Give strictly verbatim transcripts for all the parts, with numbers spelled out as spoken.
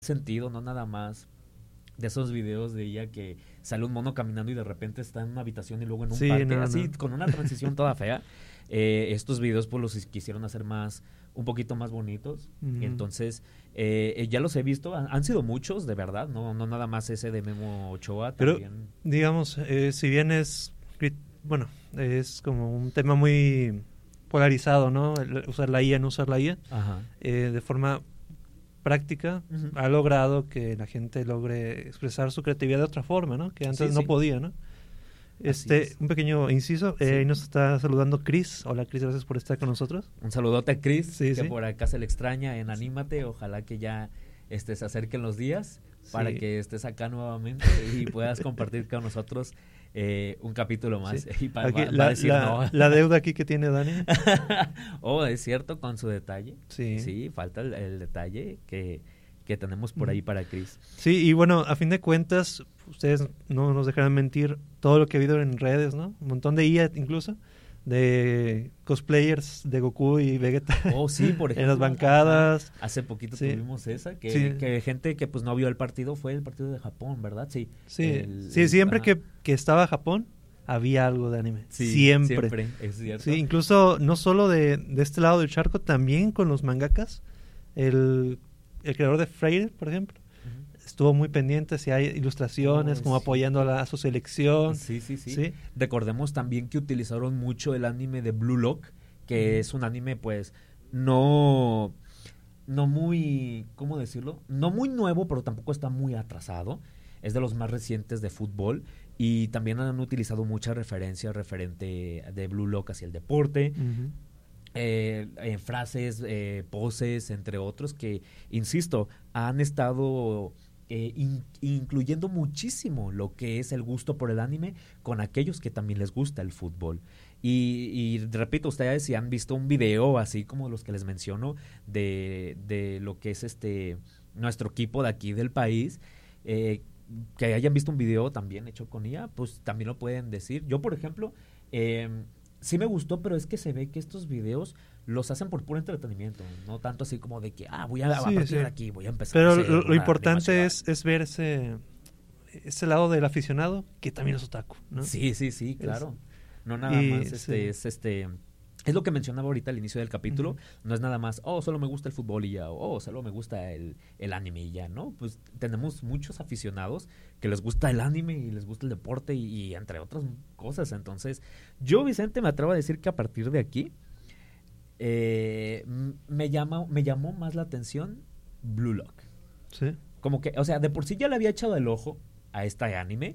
sentido, no nada más de esos videos de ella que sale un mono caminando y de repente está en una habitación y luego en un Sí, parque, no, así, no. con una transición toda fea. Eh, estos videos pues los quisieron hacer más, un poquito más bonitos. Ujú. Entonces, eh, eh, ya los he visto, han, han sido muchos, de verdad, no, no nada más ese de Memo Ochoa, Pero, también. digamos, eh, si bien es, crit- bueno, es como un tema muy polarizado, ¿no? El usar la I A, no usar la I A, Ajá. eh, de forma práctica, Ujú. ha logrado que la gente logre expresar su creatividad de otra forma, ¿no? Que antes Sí, no sí. podía, ¿no? Así Este, es. un pequeño inciso, eh, Sí. ahí nos está saludando Chris. Hola Chris, gracias por estar con nosotros. Un saludote a Chris, Sí, que sí. por acá se le extraña en Anímate. Ojalá que ya este, se acerquen los días para Sí. que estés acá nuevamente y puedas compartir con nosotros eh, un capítulo más. Sí. Y pa- Aquí, va, va la, a decir la- no. la deuda aquí que tiene Dani. Oh, es cierto, con su detalle. Sí. Sí, falta el, el detalle que, que tenemos por Ujú. ahí para Chris. Sí, y bueno, a fin de cuentas, ustedes no nos dejarán mentir todo lo que ha habido en redes, ¿no? Un montón de I A incluso, de cosplayers de Goku y Vegeta Oh, sí, por ejemplo. en las bancadas. Ajá. Hace poquito Sí. tuvimos esa, que, Sí. que gente que pues no vio el partido, fue el partido de Japón, ¿verdad? Sí. Sí, El- sí el- siempre ajá. que, que estaba Japón, había algo de anime. Sí, siempre. siempre, es cierto. Sí, incluso no solo de, de este lado del charco, también con los mangakas. El, el creador de Freyr, por ejemplo, Ujú. estuvo muy pendiente si hay ilustraciones, Oh, como sí. apoyando a, la, a su selección. Sí, sí, sí, Sí. Recordemos también que utilizaron mucho el anime de Blue Lock, que Ujú. es un anime pues no no muy, ¿cómo decirlo? No muy nuevo, pero tampoco está muy atrasado. Es de los más recientes de fútbol y también han utilizado muchas referencias referente de Blue Lock hacia el deporte. Ujú. Eh, eh, frases, eh, poses, entre otros, que, insisto, han estado eh, in- incluyendo muchísimo lo que es el gusto por el anime con aquellos que también les gusta el fútbol. Y, y repito, ustedes si han visto un video así como los que les menciono de, de lo que es este nuestro equipo de aquí del país, eh, que hayan visto un video también hecho con I A, pues también lo pueden decir. Yo, por ejemplo, eh, sí me gustó, pero es que se ve que estos videos los hacen por puro entretenimiento, no tanto así como de que, ah, voy a, a Sí, partir sí. de aquí, voy a empezar Pero a hacer lo, lo una importante animación. es, es ver ese, ese lado del aficionado que también es otaku, ¿no? Sí, sí, sí, claro. No nada y, más, este, sí. es este... Es lo que mencionaba ahorita al inicio del capítulo, Ujú. no es nada más, oh, solo me gusta el fútbol y ya, o oh, solo me gusta el, el anime y ya, ¿no? Pues tenemos muchos aficionados que les gusta el anime y les gusta el deporte y, y entre otras cosas. Entonces, yo, Vicente, me atrevo a decir que a partir de aquí eh, m- me, llama, me llamó más la atención Blue Lock. Sí. Como que, o sea, de por sí ya le había echado el ojo a este anime,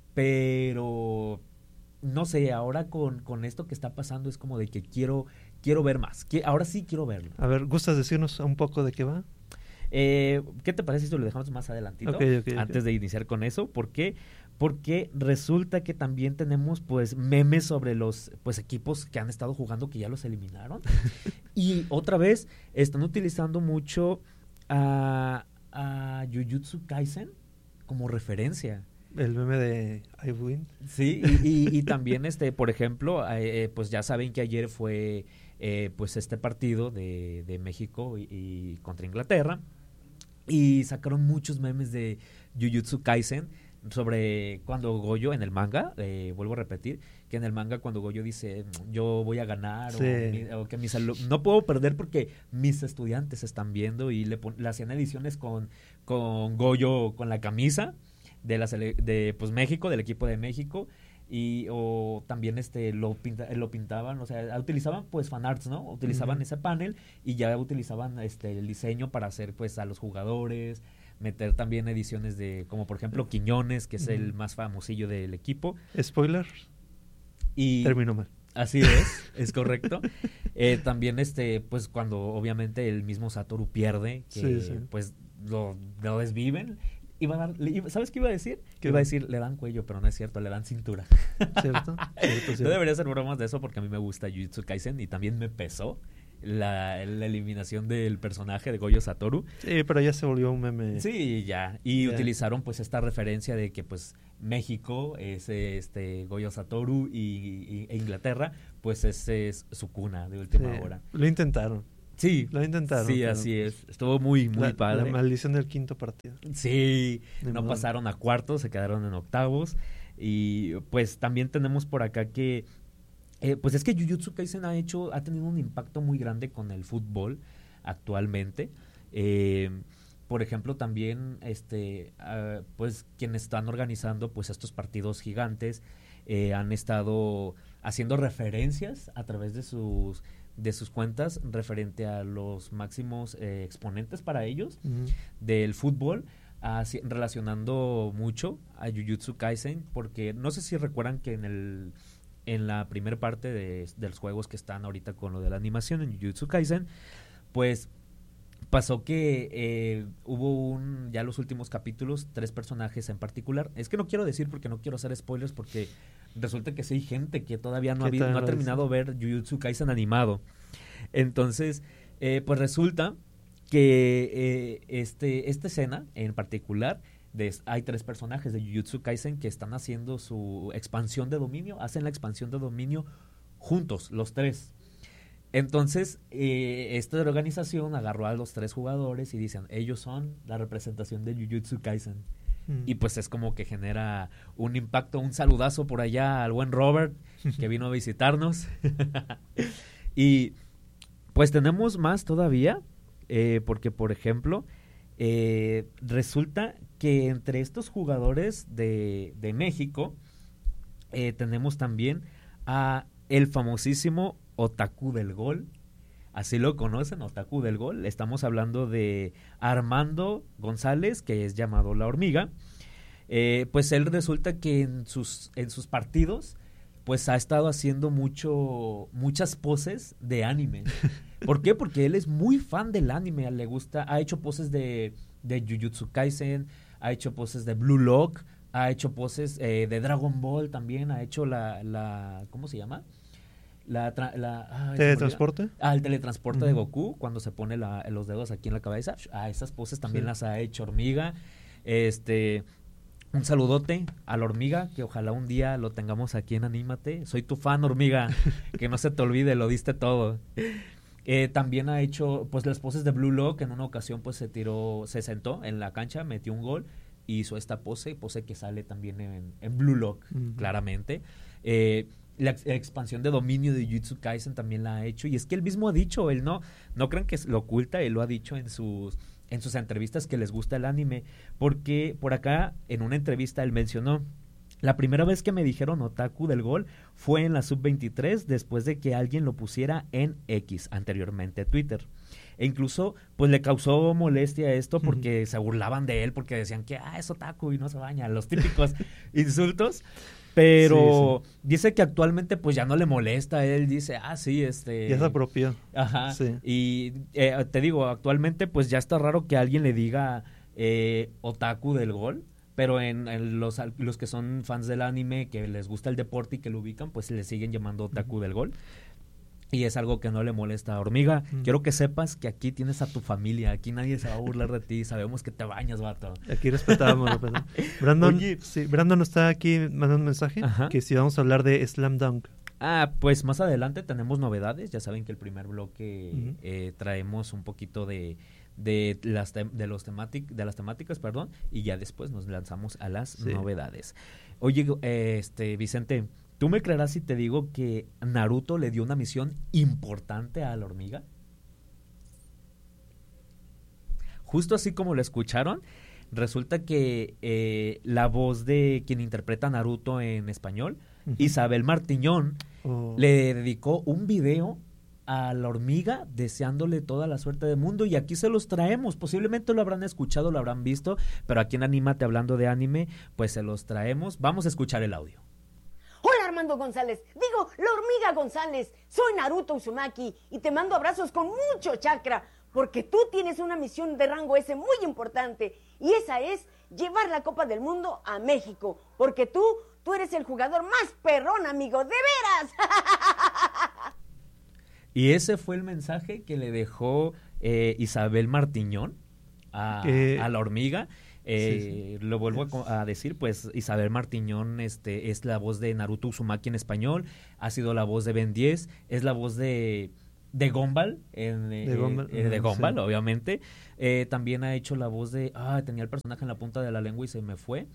pero no sé, ahora con, con esto que está pasando es como de que quiero quiero ver más. Qui- ahora sí quiero verlo. A ver, ¿gustas decirnos un poco de qué va? Eh, ¿Qué te parece si lo dejamos más adelantito? Ok, ok, ok. Antes de iniciar con eso. ¿Por qué? Porque resulta que también tenemos pues memes sobre los pues equipos que han estado jugando que ya los eliminaron. Y otra vez están utilizando mucho a, a Jujutsu Kaisen como referencia. El meme de I Win. Sí, y, y, y también, este, por ejemplo, eh, pues ya saben que ayer fue eh, pues este partido de, de México y, y contra Inglaterra y sacaron muchos memes de Jujutsu Kaisen sobre cuando Goyo en el manga, eh, vuelvo a repetir, que en el manga cuando Goyo dice yo voy a ganar Sí. o, mi- o que mis alu- no puedo perder porque mis estudiantes están viendo y le, pon- le hacían ediciones con, con Goyo con la camisa de la sele- de pues México, del equipo de México y o también este lo pinta, lo pintaban, o sea, utilizaban pues fanarts, ¿no? Utilizaban Ujú. ese panel y ya utilizaban este el diseño para hacer pues a los jugadores, meter también ediciones de como por ejemplo Quiñones, que es el Ujú. más famosillo del equipo Spoiler, y terminó mal. así es, es correcto. Eh, también este pues cuando obviamente el mismo Satoru pierde, que Sí, sí. pues lo, lo desviven. Iba a dar, le iba- ¿sabes qué iba a decir? ¿Qué? Iba a decir, le dan cuello, pero no es cierto, le dan cintura. ¿Cierto? Cierto, No cierto. debería hacer bromas de eso porque a mí me gusta Jujutsu Kaisen y también me pesó la, la eliminación del personaje de Goyo Satoru. Sí, pero ya se volvió un meme. Sí, ya. Y Ya. utilizaron pues esta referencia de que pues México es este Goyo Satoru y, y- e Inglaterra pues ese es su cuna de última Sí, hora. lo intentaron. Sí. Lo intentaron. Sí, así es. Estuvo muy, muy la, padre. La maldición del quinto partido. Sí, De no modo. pasaron a cuartos, se quedaron en octavos. Y pues también tenemos por acá que, eh, pues es que Jujutsu Kaisen ha hecho, ha tenido un impacto muy grande con el fútbol actualmente. Eh, por ejemplo, también, este, uh, pues quienes están organizando, pues estos partidos gigantes, eh, han estado haciendo referencias a través de sus de sus cuentas referente a los máximos eh, exponentes para ellos Uh-huh. del fútbol, así, relacionando mucho a Jujutsu Kaisen, porque no sé si recuerdan que en el en la primera parte de, de los juegos que están ahorita con lo de la animación en Jujutsu Kaisen, pues pasó que eh, hubo un, ya los últimos capítulos, tres personajes en particular. Es que no quiero decir porque no quiero hacer spoilers, porque resulta que sí hay gente que todavía no ha, no ha terminado de ver Jujutsu Kaisen animado. Entonces, eh, pues resulta que eh, este, esta escena en particular, de, hay tres personajes de Jujutsu Kaisen que están haciendo su expansión de dominio, hacen la expansión de dominio juntos, los tres. Entonces, eh, esta organización agarró a los tres jugadores y dicen, ellos son la representación de Jujutsu Kaisen. Mm. Y pues es como que genera un impacto, un saludazo por allá al buen Robert, que vino a visitarnos. Y pues tenemos más todavía, eh, porque por ejemplo, eh, resulta que entre estos jugadores de, de México, eh, tenemos también a el famosísimo Otaku del Gol. Así lo conocen, Otaku del Gol. Estamos hablando de Armando González, que es llamado La Hormiga. Eh, pues él resulta que en sus, en sus partidos pues ha estado haciendo mucho muchas poses de anime. ¿Por qué? Porque él es muy fan del anime, le gusta, ha hecho poses de, de Jujutsu Kaisen, ha hecho poses de Blue Lock, ha hecho poses eh, de Dragon Ball también, ha hecho la, la ¿cómo se llama? La, tra- la ah, ¿Teletransporte? Ah, el teletransporte uh-huh. de Goku, cuando se pone la, los dedos aquí en la cabeza. Ah, esas poses también sí. las ha hecho Hormiga. Este, un saludote a la Hormiga, que ojalá un día lo tengamos aquí en Anímate. Soy tu fan, Hormiga, que no se te olvide, lo diste todo. Eh, también ha hecho pues las poses de Blue Lock. En una ocasión pues se tiró, se sentó en la cancha, metió un gol y hizo esta pose, pose que sale también en, en Blue Lock, uh-huh. claramente. Eh, La, ex- la expansión de dominio de Jujutsu Kaisen también la ha hecho, y es que él mismo ha dicho, él no, no crean que lo oculta, él lo ha dicho en sus, en sus entrevistas que les gusta el anime, porque por acá en una entrevista él mencionó, la primera vez que me dijeron Otaku del Gol fue en la sub veintitrés, después de que alguien lo pusiera en X, anteriormente Twitter. E incluso, pues le causó molestia esto porque uh-huh. se burlaban de él, porque decían que, ah, es otaku y no se baña, los típicos insultos. Pero sí, sí. dice que actualmente pues ya no le molesta, él dice, ah, sí, este... Ya se apropió. Ajá, sí. y eh, te digo, actualmente pues ya está raro que alguien le diga eh, Otaku del Gol, pero en, en los, los que son fans del anime, que les gusta el deporte y que lo ubican, pues le siguen llamando Otaku uh-huh. del Gol. Y es algo que no le molesta a Hormiga. Mm. Quiero que sepas que aquí tienes a tu familia. Aquí nadie se va a burlar de ti. Sabemos que te bañas, vato. Aquí respetamos. Brandon, sí, Brandon está aquí mandando un mensaje. Ajá. Que si vamos a hablar de Slam Dunk. Ah, pues más adelante tenemos novedades. Ya saben que el primer bloque uh-huh. eh, traemos un poquito de, de, las, te- de, los tematic- de las temáticas, perdón. Y ya después nos lanzamos a las sí. novedades. Oye, eh, este Vicente... ¿Tú me creerás si te digo que Naruto le dio una misión importante a la Hormiga? Justo así como lo escucharon, resulta que eh, la voz de quien interpreta a Naruto en español, uh-huh. Isabel Martiñón, oh. le dedicó un video a la Hormiga deseándole toda la suerte del mundo, y aquí se los traemos. Posiblemente lo habrán escuchado, lo habrán visto, pero aquí en Anímate, hablando de anime, pues se los traemos. Vamos a escuchar el audio. Hola Armando González, digo, la Hormiga González, soy Naruto Uzumaki y te mando abrazos con mucho chakra, porque tú tienes una misión de rango ese muy importante, y esa es llevar la Copa del Mundo a México, porque tú, tú eres el jugador más perrón, amigo, de veras. Y ese fue el mensaje que le dejó eh, Isabel Martiñón a, eh... a la Hormiga. Eh, sí, sí. Lo vuelvo a, a decir, pues Isabel Martiñón este, es la voz de Naruto Uzumaki en español, ha sido la voz de Ben diez, es la voz de de Gumball, en, eh, de Gumball, eh, de Gumball sí. obviamente. Eh, también ha hecho la voz de... Ah, tenía el personaje en la punta de la lengua y se me fue.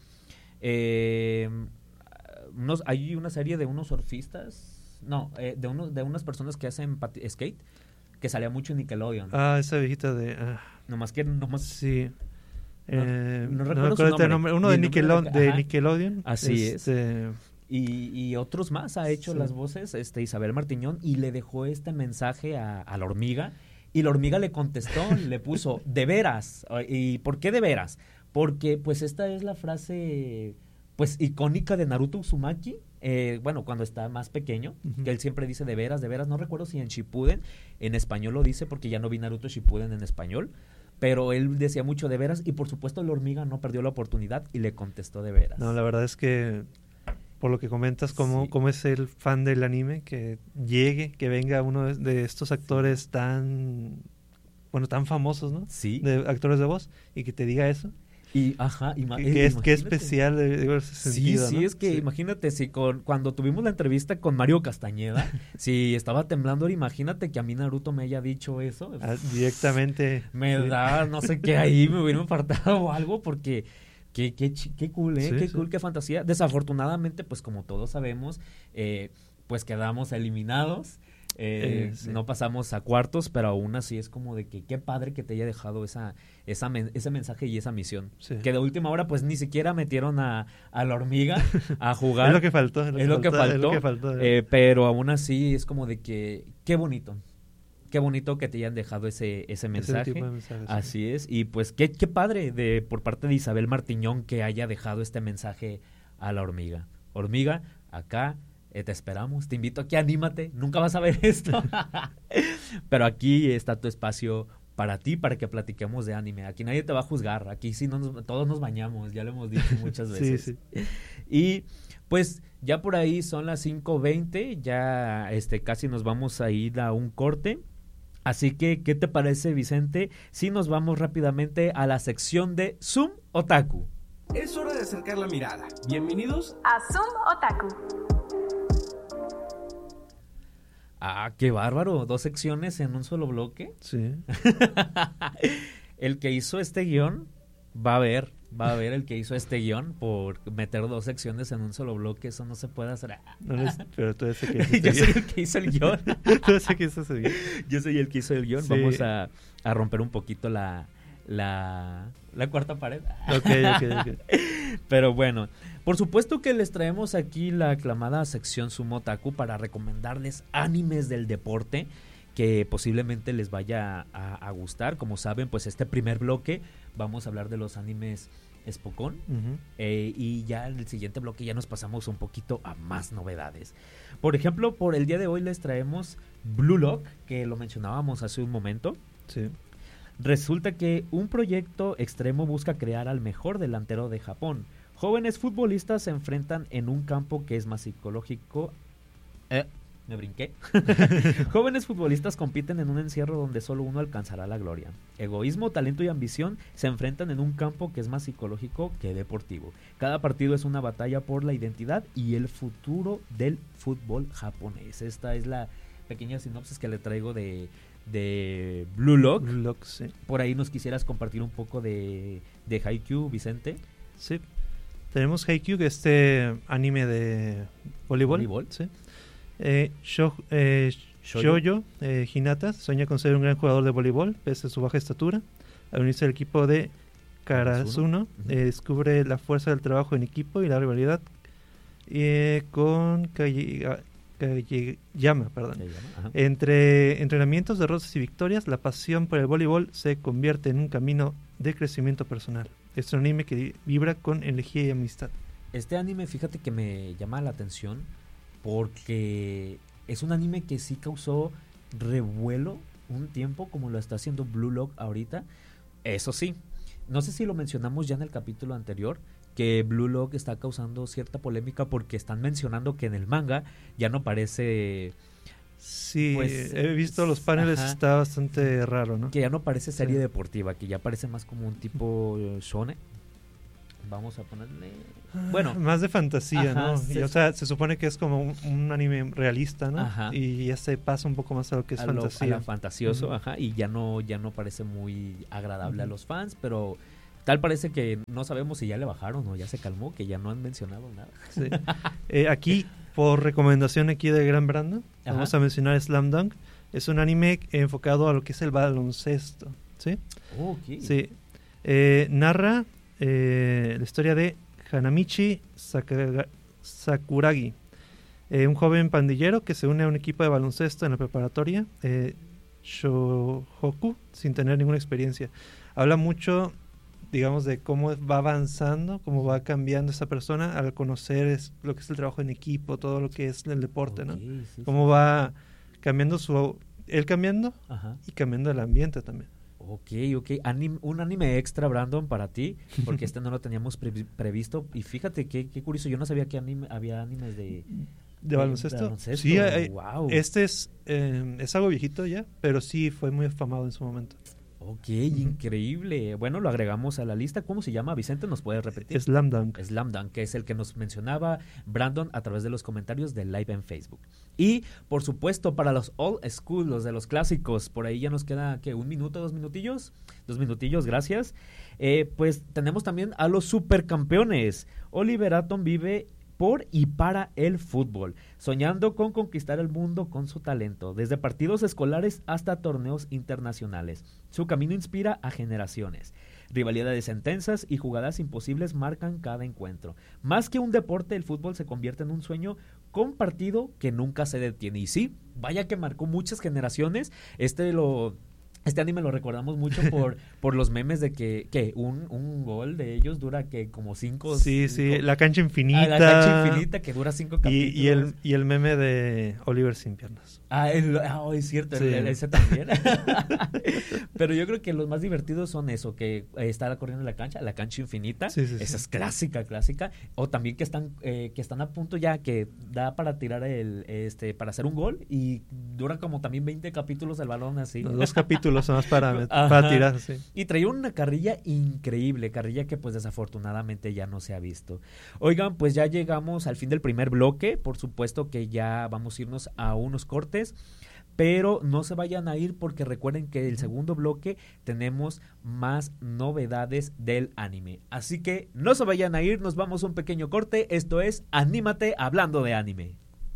Eh, unos, hay una serie de unos surfistas, no, eh, de, unos, de unas personas que hacen pati- skate, que salía mucho en Nickelodeon. Ah, esa viejita de... Ah, Nomás que... Nomás, sí. No, Eh, no no recuerdo su recuerdo el nombre. nombre. Uno Ni de, el nombre Nickelon- de la- de ajá. Nickelodeon. Así es. este, Y, y otros más ha hecho Sí. las voces, este Isabel Martiñón, y le dejó este mensaje a, a la hormiga, y la hormiga le contestó, le puso, de veras. ¿Y por qué de veras? Porque pues esta es la frase pues icónica de Naruto Uzumaki, eh, bueno, cuando está más pequeño, uh-huh. que él siempre dice de veras, de veras, no recuerdo si en Shippuden, en español lo dice, porque ya no vi Naruto Shippuden en español, pero él decía mucho de veras, y por supuesto la hormiga no perdió la oportunidad y le contestó de veras. No, la verdad es que por lo que comentas, cómo, Sí. cómo es el fan del anime, que llegue, que venga uno de, de estos actores tan, bueno, tan famosos, ¿no? Sí. De actores de voz, y que te diga eso. Y, ajá, ima- Que, eh, que es, que imagínate. especial, eh, digo, ese Sí, sentido, sí, ¿no? es que Sí. imagínate, si con, cuando tuvimos la entrevista con Mario Castañeda, si estaba temblando, ahora imagínate que a mí Naruto me haya dicho eso. Ah, directamente. Me sí. da, no sé qué ahí, me hubiera infartado o algo, porque qué, qué, chi- qué cool, ¿eh? Sí, qué sí. cool, qué fantasía. Desafortunadamente, pues como todos sabemos, eh, pues quedamos eliminados. Eh, Eh, sí. No pasamos a cuartos, pero aún así es como de que qué padre que te haya dejado esa, esa men- ese mensaje y esa misión. Sí. Que de última hora pues ni siquiera metieron a, a la hormiga a jugar. Es lo que faltó. Es lo que faltó, Es lo que faltó. eh. eh, pero aún así es como de que qué bonito. Qué bonito que te hayan dejado ese, ese Ese mensaje. tipo de mensajes, sí. Así es. Y pues qué, qué padre de por parte de Isabel Martiñón que haya dejado este mensaje a la hormiga. Hormiga, acá eh, te esperamos. Te invito aquí, anímate. Nunca vas a ver esto. Pero aquí está tu espacio para ti, para que platiquemos de anime. Aquí nadie te va a juzgar. Aquí sí no nos- todos nos bañamos. Ya lo hemos dicho muchas Sí, veces. sí. Y pues ya por ahí son las cinco veinte. Ya este casi nos vamos a ir a un corte. Así que, ¿qué te parece, Vicente? Si nos vamos rápidamente a la sección de Zoom Otaku. Es hora de acercar la mirada. Bienvenidos. a Zoom Otaku. Ah, qué bárbaro. Dos secciones en un solo bloque. Sí. El que hizo este guión va a ver, va a ver el que hizo este guión por meter dos secciones en un solo bloque. Eso no se puede hacer. No les- pero tú eres el que hizo Yo ese soy guión. el que hizo el guión. Tú eres el que hizo ese guión. Yo soy el que hizo el guión. Sí. Vamos a, a romper un poquito la, la, la cuarta pared. Ok, ok, ok. Pero bueno, por supuesto que les traemos aquí la aclamada sección Sumo Otaku para recomendarles animes del deporte que posiblemente les vaya a, a gustar. Como saben, pues este primer bloque vamos a hablar de los animes Spokon. Ujú. Eh, y ya en el siguiente bloque ya nos pasamos un poquito a más novedades. Por ejemplo, por el día de hoy les traemos Blue Lock, que lo mencionábamos hace un momento. Sí. Resulta que un proyecto extremo busca crear al mejor delantero de Japón. Jóvenes futbolistas se enfrentan en un campo que es más psicológico. Eh, me brinqué. Jóvenes futbolistas compiten en un encierro donde solo uno alcanzará la gloria. Egoísmo, talento y ambición se enfrentan en un campo que es más psicológico que deportivo. Cada partido es una batalla por la identidad y el futuro del fútbol japonés. Esta es la pequeña sinopsis que le traigo de, de Blue Lock. Blue Lock, sí. Por ahí nos quisieras compartir un poco de, de Haikyuu, Vicente. Sí. Tenemos Haikyuu, que este anime de voleibol. Voleibol. Sí. Eh, Sho- eh, Shoujo. Shoujo eh, Hinata sueña con ser un gran jugador de voleibol, pese a su baja estatura. Al unirse al equipo de Karasuno, Ujú. eh, descubre la fuerza del trabajo en equipo y la rivalidad eh, con Kage- Kageyama, perdón. Se llama, ajá. Entre entrenamientos, derrotas y victorias, la pasión por el voleibol se convierte en un camino de crecimiento personal. Es un anime que vibra con energía y amistad. Este anime, fíjate que me llama la atención porque es un anime que sí causó revuelo un tiempo, como lo está haciendo Blue Lock ahorita. Eso sí, no sé si lo mencionamos ya en el capítulo anterior, que Blue Lock está causando cierta polémica porque están mencionando que en el manga ya no parece... Sí, Pues, he visto los paneles, ajá. está bastante raro, ¿no? Que ya no parece serie Sí. deportiva, que ya parece más como un tipo eh, shonen. vamos a ponerle... Bueno. Más de fantasía, ajá, ¿no? se... Y, o sea, se supone que es como un, un anime realista, ¿no? Ajá. Y ya se pasa un poco más a lo que es a fantasía. Lo, a lo fantasioso, uh-huh. ajá, y ya no, ya no parece muy agradable uh-huh. a los fans, pero tal parece que no sabemos si ya le bajaron o ya se calmó, que ya no han mencionado nada. Sí. eh, aquí, por recomendación aquí de Gran Brandon, ajá. vamos a mencionar Slam Dunk. Es un anime enfocado a lo que es el baloncesto, ¿sí? Oh, okay. Sí. Eh, narra eh, la historia de Hanamichi Saka- Sakuragi, eh, un joven pandillero que se une a un equipo de baloncesto en la preparatoria eh, Shohoku sin tener ninguna experiencia. Habla mucho, digamos, de cómo va avanzando, cómo va cambiando esa persona al conocer es, lo que es el trabajo en equipo, todo lo que es el deporte, okay, ¿no? Sí, cómo sí. va cambiando su... él cambiando Ajá. y cambiando el ambiente también. Ok, ok. Anim, un anime extra, Brandon, para ti, porque este no lo teníamos pre- previsto. Y fíjate qué, qué curioso, yo no sabía que anime, había animes de... ¿De baloncesto? De baloncesto. Sí, hay, wow. Este es, eh, es algo viejito ya, pero sí fue muy afamado en su momento. Ok, uh-huh. increíble. Bueno, lo agregamos a la lista. ¿Cómo se llama, Vicente? ¿Nos puedes repetir? Slam Dunk. Slam Dunk, que es el que nos mencionaba Brandon a través de los comentarios del live en Facebook. Y, por supuesto, para los old school, los de los clásicos, por ahí ya nos queda, ¿qué? ¿Un minuto, dos minutillos? Dos minutillos, gracias. Eh, pues tenemos también a los supercampeones. Oliver Atom vive por y para el fútbol, soñando con conquistar el mundo con su talento, desde partidos escolares hasta torneos internacionales. Su camino inspira a generaciones. Rivalidades intensas y jugadas imposibles marcan cada encuentro. Más que un deporte, el fútbol se convierte en un sueño compartido que nunca se detiene. Y sí, vaya que marcó muchas generaciones. Este lo... Este anime lo recordamos mucho por por los memes de que, que un, un gol de ellos dura que como cinco... Sí, cinco, sí, la cancha infinita. Ah, la cancha infinita que dura cinco capítulos. Y, y, el, y el meme de Oliver sin piernas. Ah, el, oh, es cierto, sí. el, el, ese también. Pero yo creo que los más divertidos son eso, que eh, está corriendo en la cancha, la cancha infinita. Sí, sí, esa sí. es clásica, clásica. O también que están eh, que están a punto ya, que da para tirar el, este, para hacer un gol y dura como también veinte capítulos el balón así. Los dos capítulos son más para, para tirar, sí. Y traía una carrilla increíble, carrilla que pues desafortunadamente ya no se ha visto. Oigan, pues ya llegamos al fin del primer bloque, por supuesto que ya vamos a irnos a unos cortes, pero no se vayan a ir porque recuerden que el segundo bloque tenemos más novedades del anime. Así que no se vayan a ir, nos vamos a un pequeño corte, esto es Anímate hablando de anime.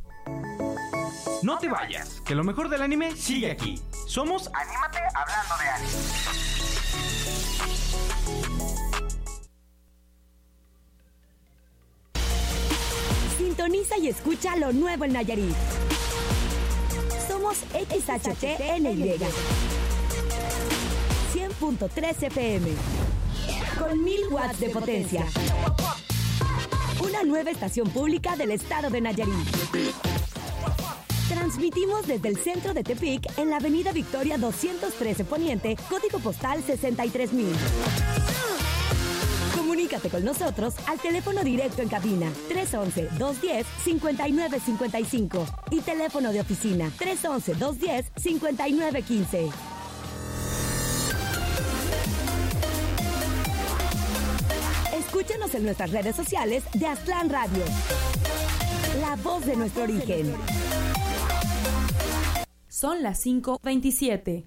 No te vayas, que lo mejor del anime sigue aquí. Somos Anímate hablando de anime. Sintoniza y escucha lo nuevo en Nayarit. Somos X H T N Y cien punto tres F M con mil watts de potencia. Una nueva estación pública del estado de Nayarit. Transmitimos desde el centro de Tepic en la avenida Victoria doscientos trece Poniente, código postal sesenta y tres mil. Comunícate con nosotros al teléfono directo en cabina tres once, dos diez, cincuenta y nueve cincuenta y cinco y teléfono de oficina tres once, dos diez, cincuenta y nueve quince. Escúchanos en nuestras redes sociales de Aztlán Radio, la voz de nuestro origen. Son las cinco veintisiete.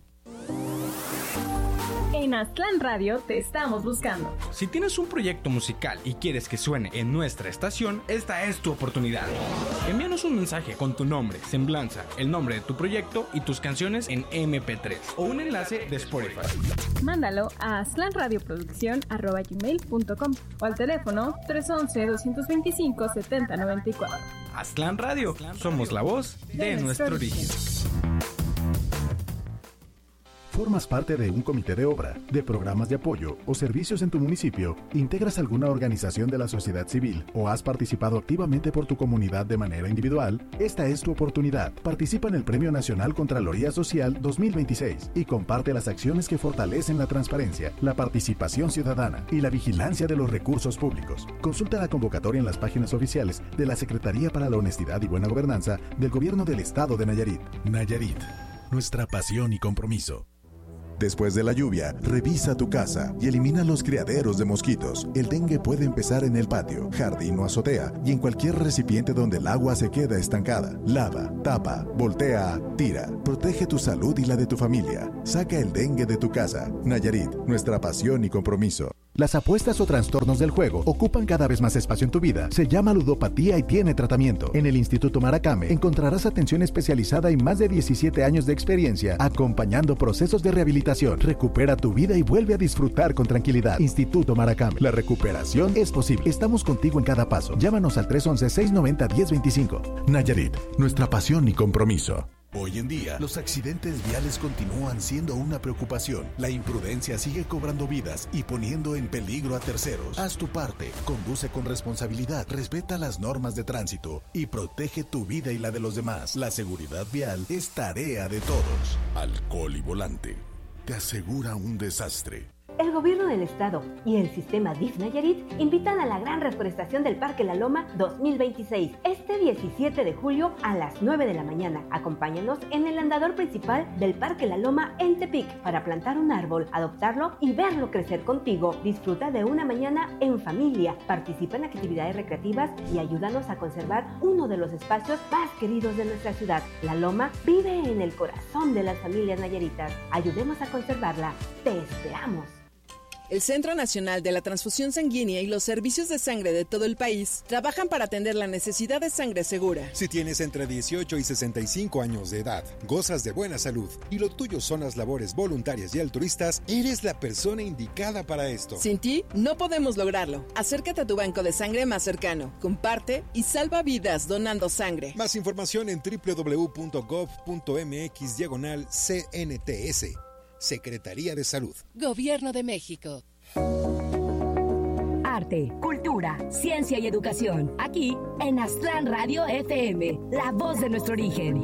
En Aztlán Radio te estamos buscando. Si tienes un proyecto musical y quieres que suene en nuestra estación, esta es tu oportunidad. Envíanos un mensaje con tu nombre, semblanza, el nombre de tu proyecto y tus canciones en eme pe tres o un enlace de Spotify. Mándalo a aztlanradioproducción arroba gmail punto com o al teléfono tres once, doscientos veinticinco, setenta noventa y cuatro. Aztlán Radio, somos la voz de nuestro origen. ¿Formas parte de un comité de obra, de programas de apoyo o servicios en tu municipio? ¿Integras alguna organización de la sociedad civil o has participado activamente por tu comunidad de manera individual? Esta es tu oportunidad. Participa en el Premio Nacional Contraloría Social dos mil veintiséis y comparte las acciones que fortalecen la transparencia, la participación ciudadana y la vigilancia de los recursos públicos. Consulta la convocatoria en las páginas oficiales de la Secretaría para la Honestidad y Buena Gobernanza del Gobierno del Estado de Nayarit. Nayarit, nuestra pasión y compromiso. Después de la lluvia, revisa tu casa y elimina los criaderos de mosquitos. El dengue puede empezar en el patio, jardín o azotea y en cualquier recipiente donde el agua se queda estancada. Lava, tapa, voltea, tira. Protege tu salud y la de tu familia. Saca el dengue de tu casa. Nayarit, nuestra pasión y compromiso. Las apuestas o trastornos del juego ocupan cada vez más espacio en tu vida. Se llama ludopatía y tiene tratamiento. En el Instituto Maracame encontrarás atención especializada y más de diecisiete años de experiencia acompañando procesos de rehabilitación. Recupera tu vida y vuelve a disfrutar con tranquilidad. Instituto Maracame. La recuperación es posible. Estamos contigo en cada paso. Llámanos al tres once, seiscientos noventa, diez veinticinco. Nayarit, nuestra pasión y compromiso. Hoy en día, los accidentes viales continúan siendo una preocupación. La imprudencia sigue cobrando vidas y poniendo en peligro a terceros. Haz tu parte, conduce con responsabilidad, respeta las normas de tránsito y protege tu vida y la de los demás. La seguridad vial es tarea de todos. Alcohol y volante te asegura un desastre. El gobierno del estado y el sistema D I F Nayarit invitan a la gran reforestación del Parque La Loma dos mil veintiséis, este diecisiete de julio a las nueve de la mañana. Acompáñanos en el andador principal del Parque La Loma en Tepic para plantar un árbol, adoptarlo y verlo crecer contigo. Disfruta de una mañana en familia, participa en actividades recreativas y ayúdanos a conservar uno de los espacios más queridos de nuestra ciudad. La Loma vive en el corazón de las familias nayaritas. Ayudemos a conservarla. Te esperamos. El Centro Nacional de la Transfusión Sanguínea y los servicios de sangre de todo el país trabajan para atender la necesidad de sangre segura. Si tienes entre dieciocho y sesenta y cinco años de edad, gozas de buena salud y lo tuyo son las labores voluntarias y altruistas, eres la persona indicada para esto. Sin ti, no podemos lograrlo. Acércate a tu banco de sangre más cercano, comparte y salva vidas donando sangre. Más información en doble u doble u doble u punto gov punto mx diagonal C N T S. Secretaría de Salud. Gobierno de México. Arte, cultura, ciencia y educación. Aquí en Aztlán Radio F M, la voz de nuestro origen.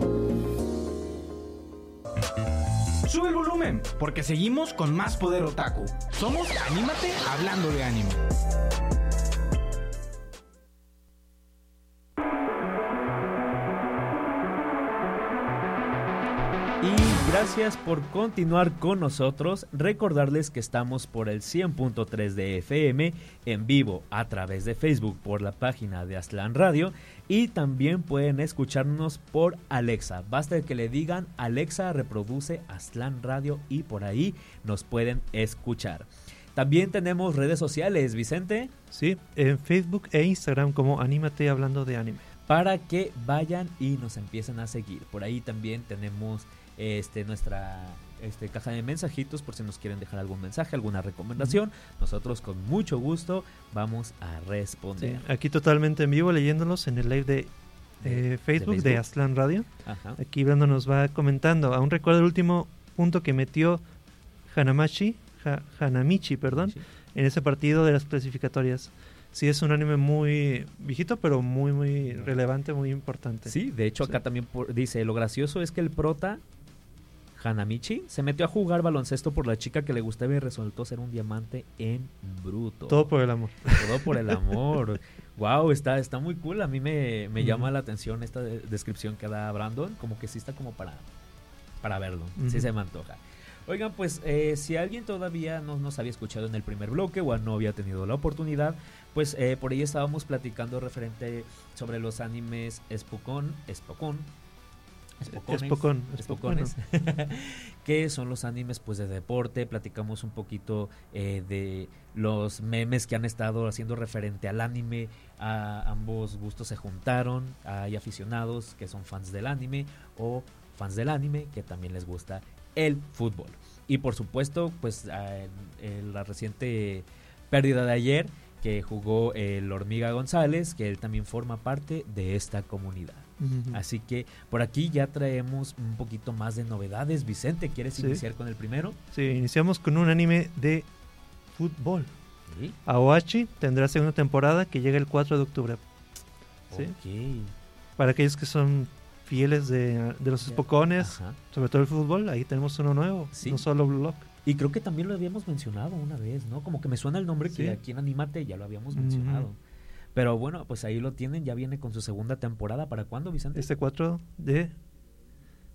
Sube el volumen, porque seguimos con más poder otaku. Somos Anímate hablando de anime. Y gracias por continuar con nosotros. Recordarles que estamos por el cien punto tres de F M en vivo a través de Facebook por la página de Aztlán Radio y también pueden escucharnos por Alexa. Basta que le digan Alexa reproduce Aztlán Radio y por ahí nos pueden escuchar. También tenemos redes sociales, Vicente. Sí, en Facebook e Instagram como Anímate hablando de anime. Para que vayan y nos empiecen a seguir. Por ahí también tenemos este nuestra este caja de mensajitos por si nos quieren dejar algún mensaje, alguna recomendación. Uh-huh. Nosotros con mucho gusto vamos a responder. Sí, aquí totalmente en vivo leyéndolos en el live de, eh, Facebook, de Facebook de Aztlán Radio. Ajá. Aquí Brando nos va comentando. Aún recuerdo el último punto que metió Hanamachi, ha, Hanamichi, perdón, sí. en ese partido de las clasificatorias. Sí, es un anime muy viejito, pero muy, muy relevante, muy importante. Sí, de hecho acá sí. también por, dice, lo gracioso es que el prota, Hanamichi, se metió a jugar baloncesto por la chica que le gustaba y resultó ser un diamante en bruto. Todo por el amor. Todo por el amor. Wow, está, está muy cool. A mí me, me uh-huh. llama la atención esta de, descripción que da Brandon. Como que sí está como para, para verlo. Uh-huh. Sí se me antoja. Oigan, pues eh, si alguien todavía no nos había escuchado en el primer bloque o no había tenido la oportunidad, pues eh, por ahí estábamos platicando referente sobre los animes Spokon, Spokon, Spocones, Spokon, Spocones, que son los animes pues de deporte. Platicamos un poquito eh, de los memes que han estado haciendo referente al anime. A ambos gustos se juntaron. Hay aficionados que son fans del anime o fans del anime que también les gusta el fútbol. Y por supuesto, pues en, en la reciente pérdida de ayer que jugó el Hormiga González, que él también forma parte de esta comunidad. Uh-huh. Así que por aquí ya traemos un poquito más de novedades. Vicente, ¿quieres sí. iniciar con el primero? Sí, iniciamos con un anime de fútbol. ¿Sí? Aoachi tendrá segunda temporada que llega el cuatro de octubre. ¿Sí? Okay. Para aquellos que son fieles de, de los Spocones, sobre todo el fútbol, ahí tenemos uno nuevo, ¿sí? No solo Blue Lock. Y creo que también lo habíamos mencionado una vez, ¿no? Como que me suena el nombre sí. que aquí en Anímate ya lo habíamos mencionado. Uh-huh. Pero bueno, pues ahí lo tienen, ya viene con su segunda temporada. ¿Para cuándo, Vicente? Este cuatro de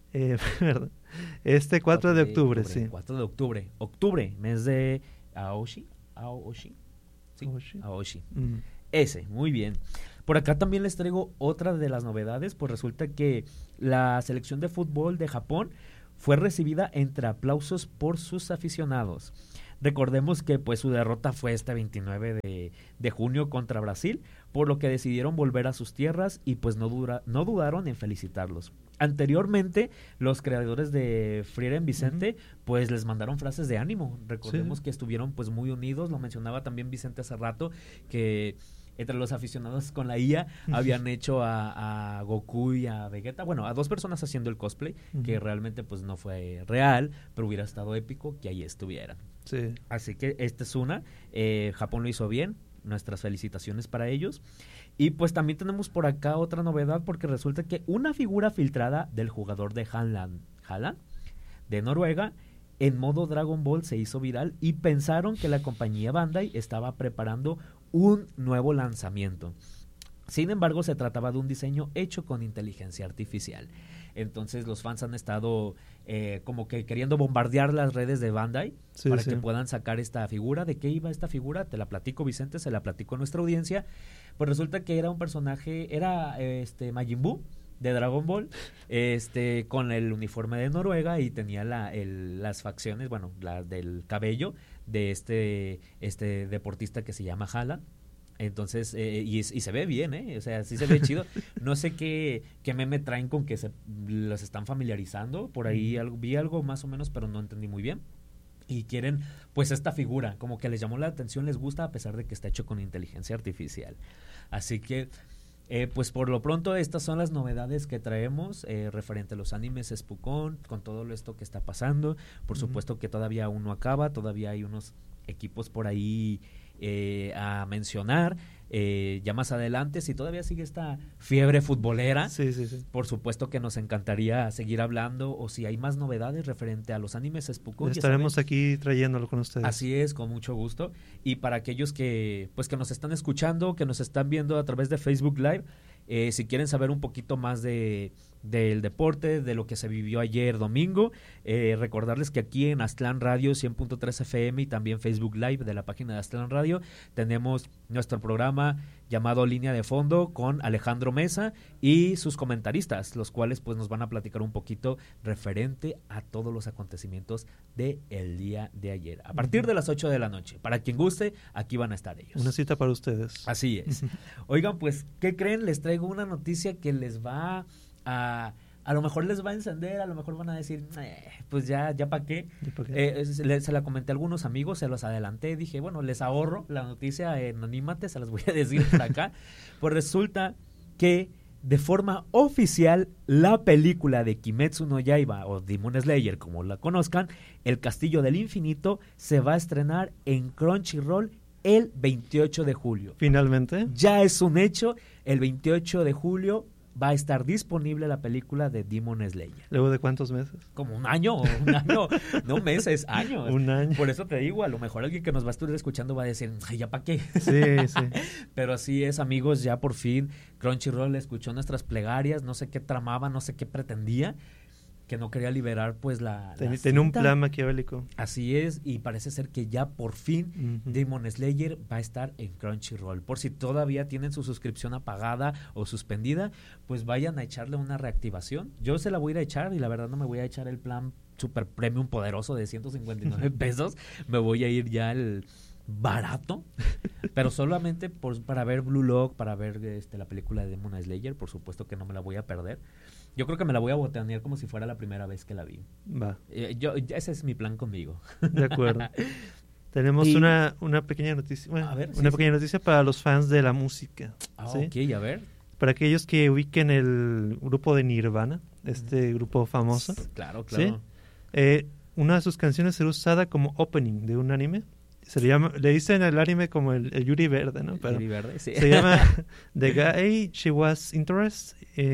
Eh, ¿verdad? Este cuatro de octubre, sí. cuatro de octubre. Octubre, mes de Aoshi. Aoshi. Sí, Aoshi. Aoshi. Mm. Ese, muy bien. Por acá también les traigo otra de las novedades, pues resulta que la selección de fútbol de Japón fue recibida entre aplausos por sus aficionados. Recordemos que pues su derrota fue este veintinueve de, de junio contra Brasil, por lo que decidieron volver a sus tierras y pues no, dura, no dudaron en felicitarlos. Anteriormente, los creadores de Frieren Vicente uh-huh. pues les mandaron frases de ánimo. Recordemos sí. que estuvieron pues muy unidos, lo mencionaba también Vicente hace rato, que entre los aficionados con la I A habían hecho a, a Goku y a Vegeta, bueno, a dos personas haciendo el cosplay, uh-huh. que realmente pues no fue real, pero hubiera estado épico que ahí estuvieran. Sí. Así que esta es una, eh, Japón lo hizo bien, nuestras felicitaciones para ellos. Y pues también tenemos por acá otra novedad, porque resulta que una figura filtrada del jugador de Haaland, Haaland de Noruega, en modo Dragon Ball se hizo viral y pensaron que la compañía Bandai estaba preparando un nuevo lanzamiento. Sin embargo, se trataba de un diseño hecho con inteligencia artificial. Entonces los fans han estado eh, como que queriendo bombardear las redes de Bandai sí, para sí. que puedan sacar esta figura. ¿De qué iba esta figura? Te la platico, Vicente, se la platico a nuestra audiencia. Pues resulta que era un personaje, era este Majin Buu de Dragon Ball, este con el uniforme de Noruega y tenía la, el, las facciones, bueno, la del cabello de este, este deportista que se llama Haaland. Entonces, eh, y, y se ve bien, ¿eh? O sea, sí se ve chido. No sé qué, qué meme traen con que se los están familiarizando. Por ahí algo, vi algo más o menos, pero no entendí muy bien. Y quieren, pues, esta figura, como que les llamó la atención, les gusta, a pesar de que está hecho con inteligencia artificial. Así que, eh, pues, por lo pronto, estas son las novedades que traemos eh, referente a los animes Spokon, con todo esto que está pasando. Por uh-huh. supuesto que todavía aún no acaba, todavía hay unos equipos por ahí Eh, a mencionar eh, ya más adelante. Si todavía sigue esta fiebre futbolera, sí, sí, sí. por supuesto que nos encantaría seguir hablando, o si hay más novedades referente a los animes Spokon, estaremos aquí trayéndolo con ustedes. Así es, con mucho gusto. Y para aquellos que pues que nos están escuchando, que nos están viendo a través de Facebook Live, eh, si quieren saber un poquito más de del deporte, de lo que se vivió ayer domingo, eh, recordarles que aquí en Aztlán Radio cien punto tres F M y también Facebook Live de la página de Aztlán Radio tenemos nuestro programa llamado Línea de Fondo con Alejandro Mesa y sus comentaristas, los cuales pues nos van a platicar un poquito referente a todos los acontecimientos del día de ayer, a partir de las ocho de la noche. Para quien guste, aquí van a estar ellos. Una cita para ustedes. Así es. Oigan, pues, ¿qué creen? Les traigo una noticia que les va a... A lo mejor les va a encender, a lo mejor van a decir, eh, pues ya, ya para qué. ¿Pa qué? Eh, se, se la comenté a algunos amigos, se los adelanté, dije, bueno, les ahorro la noticia en Anímate, se las voy a decir por acá. Pues resulta que de forma oficial la película de Kimetsu no Yaiba o Demon Slayer, como la conozcan, El Castillo del Infinito, se va a estrenar en Crunchyroll el veintiocho de julio. ¿Finalmente? Ya es un hecho, el veintiocho de julio va a estar disponible la película de Demon Slayer. ¿Luego de cuántos meses? Como un año, un año, no meses, años. Un año. Por eso te digo, a lo mejor alguien que nos va a estar escuchando va a decir, ay, ¿ya para qué? Sí, sí. Pero así es, amigos, ya por fin Crunchyroll escuchó nuestras plegarias, no sé qué tramaba, no sé qué pretendía, que no quería liberar pues la, Ten, la Tenía un plan maquiavélico. Así es, y parece ser que ya por fin uh-huh. Demon Slayer va a estar en Crunchyroll. Por si todavía tienen su suscripción apagada o suspendida, pues vayan a echarle una reactivación. Yo se la voy a ir a echar y la verdad no me voy a echar el plan super premium poderoso de ciento cincuenta y nueve pesos. Me voy a ir ya al barato, pero solamente por, para ver Blue Lock, para ver este, la película de Demon Slayer. Por supuesto que no me la voy a perder. Yo creo que me la voy a botanear como si fuera la primera vez que la vi. Va. Eh, yo, ese es mi plan conmigo. De acuerdo. Tenemos y, una, una pequeña noticia, bueno, a ver, una sí, pequeña sí. noticia para los fans de la música. Ah, ¿sí? ok, a ver. Para aquellos que ubiquen el grupo de Nirvana, este grupo famoso. Claro, claro. ¿sí? Eh, una de sus canciones será usada como opening de un anime. Se le llama, le dicen al anime como el, el Yuri Verde, ¿no? Pero Yuri Verde, sí. Se llama The Guy She Was Interested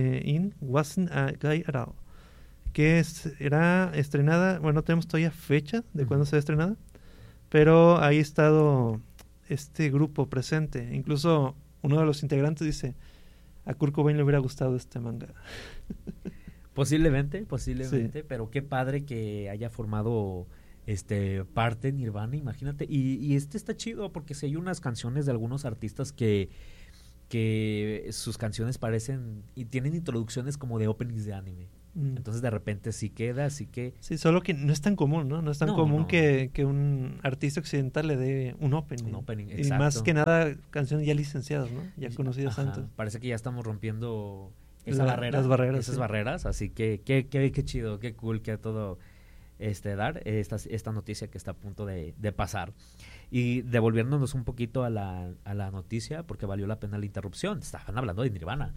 in Wasn't a Guy at All, que será estrenada, bueno, no tenemos todavía fecha de uh-huh. cuándo será estrenada, pero ahí ha estado este grupo presente. Incluso uno de los integrantes dice, a Kurt Cobain le hubiera gustado este manga. Posiblemente, posiblemente, sí. Pero qué padre que haya formado este parte Nirvana, imagínate. Y, y este está chido porque si hay unas canciones de algunos artistas que, que sus canciones parecen y tienen introducciones como de openings de anime. Mm. Entonces de repente sí queda, así que... Sí, solo que no es tan común, ¿no? No es tan no, común no. Que, que un artista occidental le dé un opening. Un opening, y exacto. más que nada canciones ya licenciadas, ¿no? Ya conocidas Ajá, antes. Parece que ya estamos rompiendo esa La, barrera, las barreras, esas sí. barreras, así que qué, qué, qué chido, qué cool que a todo este dar esta, esta noticia que está a punto de, de pasar. Y devolviéndonos un poquito a la, a la noticia, porque valió la pena la interrupción, estaban hablando de Nirvana.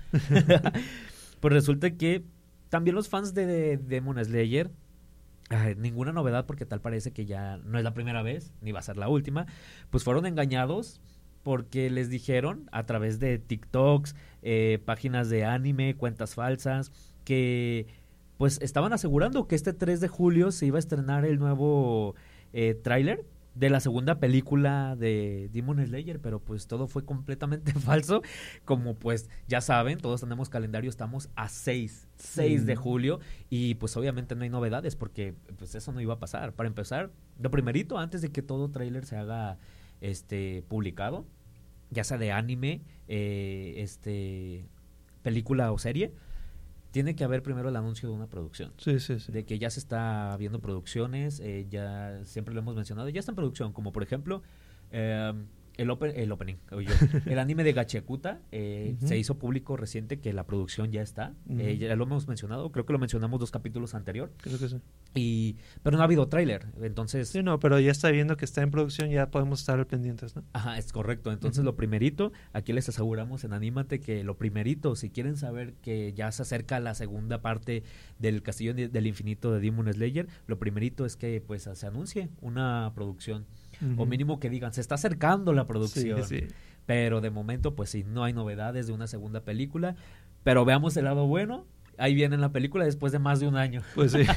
Pues resulta que también los fans de, de Demon Slayer, ay, ninguna novedad porque tal parece que ya no es la primera vez, ni va a ser la última, pues fueron engañados porque les dijeron a través de TikToks, eh, páginas de anime, cuentas falsas, que pues estaban asegurando que este tres de julio se iba a estrenar el nuevo eh, tráiler de la segunda película de Demon Slayer, pero pues todo fue completamente falso, como pues ya saben, todos tenemos calendario, estamos a seis de julio y pues obviamente no hay novedades porque pues eso no iba a pasar. Para empezar, lo primerito, antes de que todo tráiler se haga este publicado, ya sea de anime, eh, este película o serie, tiene que haber primero el anuncio de una producción. Sí, sí, sí. De que ya se está viendo producciones, eh, ya siempre lo hemos mencionado, ya está en producción, como por ejemplo eh, el, open, el opening, oye, el anime de Gachiakuta, eh, uh-huh. se hizo público reciente que la producción ya está, uh-huh. eh, ya lo hemos mencionado, creo que lo mencionamos dos capítulos anterior. Creo que sí. Y, pero no ha habido tráiler, entonces... Sí, no, pero ya está viendo que está en producción, ya podemos estar pendientes, ¿no? Ajá, es correcto. Entonces, uh-huh. lo primerito, aquí les aseguramos en Anímate que lo primerito, si quieren saber que ya se acerca la segunda parte del Castillo del Infinito de Demon Slayer, lo primerito es que pues se anuncie una producción. Uh-huh. O mínimo que digan, se está acercando la producción. Sí, sí. Pero de momento, pues sí, no hay novedades de una segunda película. Pero veamos el lado bueno. Ahí viene la película después de más de un año. Pues sí.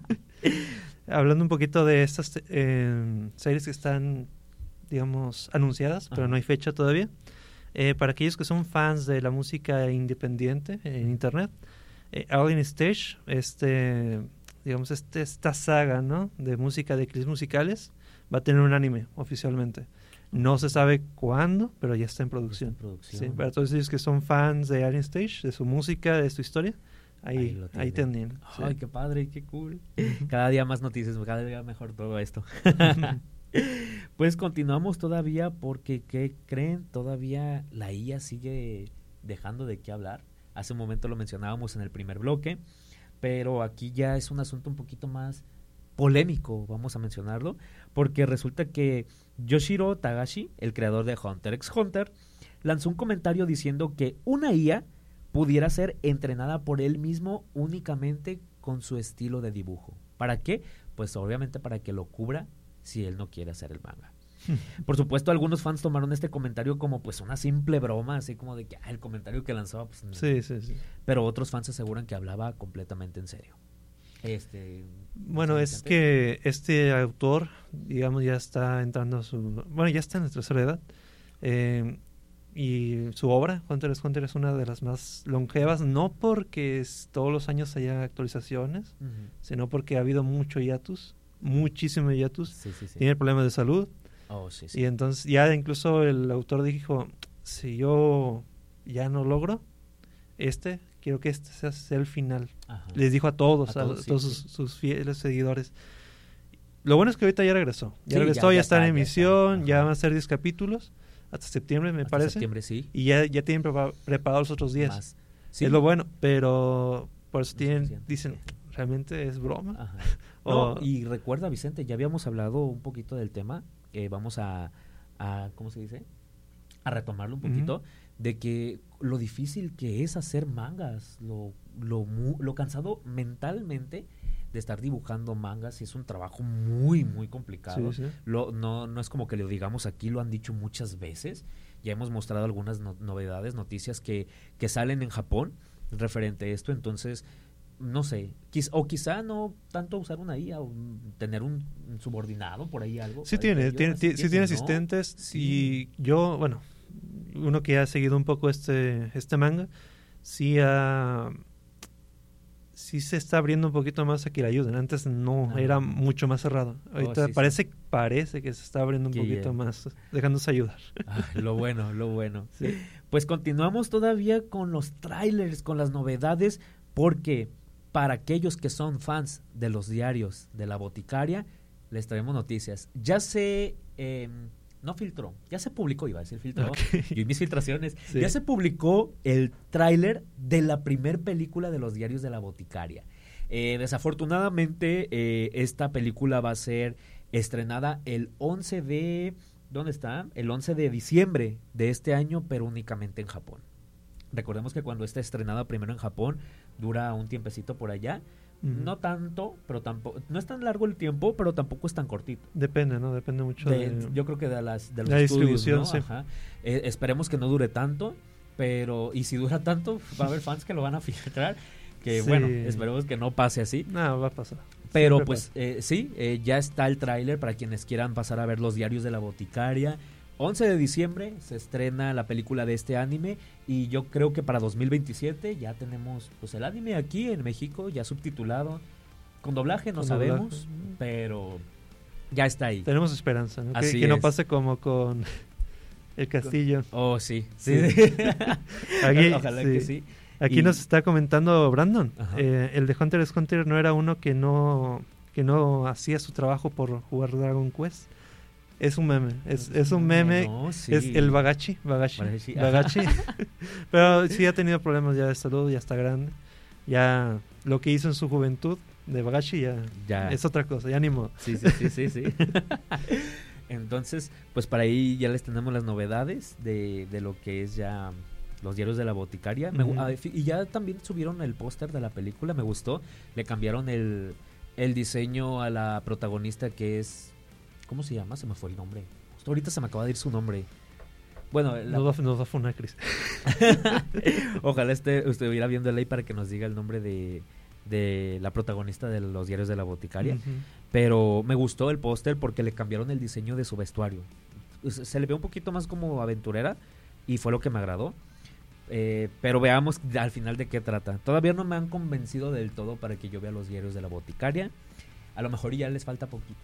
Hablando un poquito de estas eh, series que están, digamos, anunciadas, pero Ajá. no hay fecha todavía. Eh, para aquellos que son fans de la música independiente en internet, eh, Alien Stage, este, digamos, este, esta saga, ¿no? De música, de clips musicales, va a tener un anime oficialmente. No se sabe cuándo, pero ya está en producción. Está en producción. Sí, para todos ellos que son fans de Alien Stage, de su música, de su historia, ahí, ahí, ahí tienen. Ay, sí. Qué padre, qué cool. Uh-huh. Cada día más noticias, cada día mejor todo esto. Pues continuamos todavía porque, ¿qué creen? Todavía la I A sigue dejando de qué hablar. Hace un momento lo mencionábamos en el primer bloque, pero aquí ya es un asunto un poquito más polémico, vamos a mencionarlo, porque resulta que Yoshiro Tagashi, el creador de Hunter x Hunter, lanzó un comentario diciendo que una I A pudiera ser entrenada por él mismo únicamente con su estilo de dibujo. ¿Para qué? Pues obviamente para que lo cubra si él no quiere hacer el manga. Por supuesto, algunos fans tomaron este comentario como pues una simple broma, así como de que ah, el comentario que lanzaba, pues, sí, sí, sí. Pero otros fans aseguran que hablaba completamente en serio. Este, bueno, es que este autor, digamos, ya está entrando a su... Bueno, ya está en la tercera edad. Eh, y su obra, Hunter x Hunter, es una de las más longevas, no porque es, todos los años haya actualizaciones, uh-huh. sino porque ha habido mucho hiatus, muchísimo hiatus. Sí, sí, sí. Tiene problemas de salud. Oh, sí, sí. Y entonces ya incluso el autor dijo, si yo ya no logro este... quiero que este sea, sea el final. Ajá. Les dijo a todos, a, todos, a sí, todos sí. Sus, sus fieles seguidores. Lo bueno es que ahorita ya regresó. Ya sí, regresó, ya, ya, ya está, está en emisión, ya, ya van a ser diez capítulos, hasta septiembre me hasta parece. septiembre, sí. Y ya, ya tienen prepa- preparados los otros diez. Sí. Es lo bueno, pero por eso no tienen, dicen, ¿realmente es broma? Ajá. o, no, y recuerda, Vicente, ya habíamos hablado un poquito del tema, que vamos a, a, ¿cómo se dice? A retomarlo un poquito. Uh-huh. De que lo difícil que es hacer mangas, lo, lo, lo cansado mentalmente de estar dibujando mangas, y es un trabajo muy, muy complicado. Sí, sí. Lo, no, no es como que lo digamos aquí, lo han dicho muchas veces. Ya hemos mostrado algunas no, novedades, noticias que, que salen en Japón referente a esto. Entonces, no sé, quiz, o quizá no tanto usar una I A o tener un, un subordinado por ahí algo. Sí tiene, tiene, tiene, sí tiene asistentes. Sí. Y yo, bueno... uno que ha seguido un poco este este manga, sí ha, sí se está abriendo un poquito más a que le ayuden. Antes no, Ah. era mucho más cerrado. Ahorita Oh, sí, parece, sí. parece que se está abriendo un Qué poquito bien. más, dejándose ayudar. Ah, lo bueno, lo bueno. Sí. Pues continuamos todavía con los trailers, con las novedades, porque para aquellos que son fans de los diarios de la boticaria, les traemos noticias. Ya se, eh, no filtró, ya se publicó, iba a decir filtró, Okay. yo y mis filtraciones, Sí. ya se publicó el tráiler de la primer película de los diarios de la boticaria. Eh, desafortunadamente, eh, esta película va a ser estrenada el once de... ¿Dónde está? El once de diciembre de este año, pero únicamente en Japón. Recordemos que cuando está estrenada primero en Japón, dura un tiempecito por allá. Ujú. No tanto, pero tampoco... No es tan largo el tiempo, pero tampoco es tan cortito. Depende, ¿no? Depende mucho De- de... yo creo que de las de los la estudios, distribución, ¿no? sí. Ajá. Eh, esperemos que no dure tanto, pero... Y si dura tanto, va a haber fans que lo van a filtrar. Que Sí. bueno, esperemos que no pase así. No, va a pasar. Pero Siempre pues eh, sí, eh, ya está el tráiler para quienes quieran pasar a ver los diarios de la boticaria. once de diciembre se estrena la película de este anime y yo creo que para dos mil veintisiete ya tenemos pues el anime aquí en México ya subtitulado. Con doblaje no Con sabemos, doblaje. pero ya está ahí. Tenemos esperanza, ¿no? Que, Así que no es. pase como con El Castillo. Oh, sí. Sí. sí. Aquí, Ojalá sí. que sí. Aquí Y- nos está comentando Brandon. Ajá. Eh, el de Hunter x Hunter no era uno que no que no hacía su trabajo por jugar Dragon Quest. Es un meme. Es, es un meme. No, sí. Es el Bagachi. Bagachi. Bagachi, ajá. Bagachi. Pero sí ha tenido problemas ya de salud, ya está grande. Ya lo que hizo en su juventud de Bagachi ya, Ya. es otra cosa, ya ni modo. Sí, sí, sí, sí, sí. Entonces, pues para ahí ya les tenemos las novedades de, de lo que es ya los diarios de la boticaria. Me gu- Ujú. ah, fi- y ya también subieron el póster de la película, me gustó. Le cambiaron el, el diseño a la protagonista que es... ¿Cómo se llama? Se me fue el nombre. Justo ahorita se me acaba de ir su nombre. Bueno, la- Nos da, nos da Funacris. ojalá esté, estuviera viendo el ley para que nos diga el nombre de, de la protagonista de los diarios de la boticaria. Ujú. Pero me gustó el póster porque le cambiaron el diseño de su vestuario. Se se le ve un poquito más como aventurera y fue lo que me agradó. Eh, pero veamos al final de qué trata. Todavía no me han convencido del todo para que yo vea los diarios de la boticaria. A lo mejor ya les falta poquito.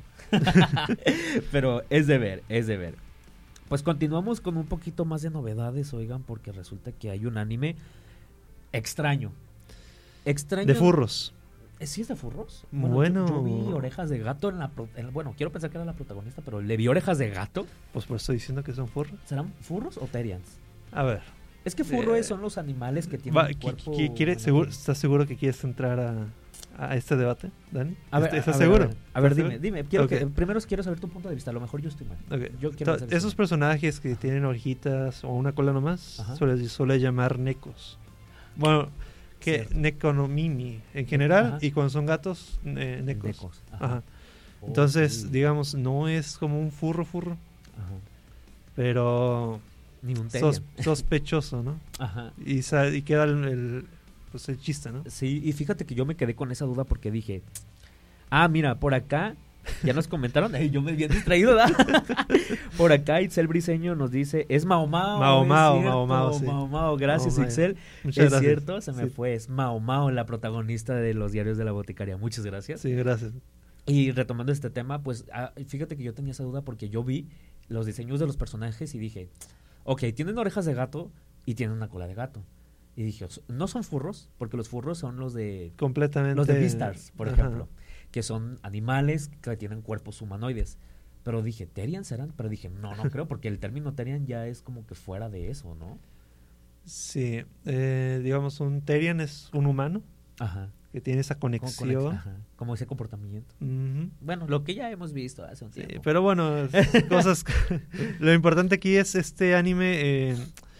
Pero es de ver, es de ver. Pues continuamos con un poquito más de novedades, oigan, porque resulta que hay un anime extraño. Extraño. De furros. Eh, ¿Sí es de furros? Bueno. Yo, yo vi orejas de gato en la... pro- en- bueno, quiero pensar que era la protagonista, pero le vi orejas de gato. Pues por eso estoy diciendo que son furros. ¿Serán furros o terians? A ver. Es que furros Eh, son los animales que tienen Va, un qui- cuerpo... qui- quiere- seguro- ¿Estás seguro que quieres entrar a, a este debate, Dani? A ver, ¿Estás a ver, seguro? A ver, a ver, ¿Estás dime, seguro? dime. Quiero Ok. que, primero quiero saber tu punto de vista. A lo mejor yo estoy mal. Ok. Yo quiero To- pensar que esos sí. personajes que tienen orejitas o una cola nomás, Ajá. suele, suele llamar necos. Bueno, que Cierto. neconomimi en general, Ajá. y cuando son gatos, eh, necos. Necos, ajá. Ajá. Entonces, Ok. digamos, no es como un furro furro, Ajá. pero Ni un sos- terian. sospechoso, ¿no? Ajá. Y, sa- y queda el, el, pues el chiste, ¿no? Sí, y fíjate que yo me quedé con esa duda porque dije, ah, mira, por acá, ya nos comentaron, ay, yo me bien distraído, ¿verdad? Por acá Itzel Briseño nos dice, es Mao Mao. Mao es Mao, cierto, Mao Mao, sí. Mao Mao, gracias Mao Mao. Itzel. Muchas es gracias. cierto, se me Sí. fue, es Mao Mao, la protagonista de los diarios de la boticaria. Muchas gracias. Sí, gracias. Y retomando este tema, pues ah, fíjate que yo tenía esa duda porque yo vi los diseños de los personajes y dije, ok, tienen orejas de gato y tienen una cola de gato. Y dije, no son furros, porque los furros son los de... Completamente. Los de Beastars, por Ajá. ejemplo, que son animales que tienen cuerpos humanoides. Pero dije, ¿Terian serán? Pero dije, no, no creo, porque el término Terian ya es como que fuera de eso, ¿no? Sí, eh, digamos, un Terian es un humano Ajá. que tiene esa Como, conexión. conex- ajá, como ese comportamiento. Ujú. Bueno, lo que ya hemos visto hace un Sí, tiempo. pero bueno, es- cosas. Lo importante aquí es este anime. eh,